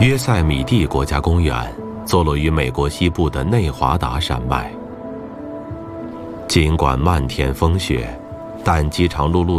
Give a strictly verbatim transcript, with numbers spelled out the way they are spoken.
约塞米蒂国家公园坐落于美国西部的内华达山脉。尽管漫天风雪，但饥肠辘辘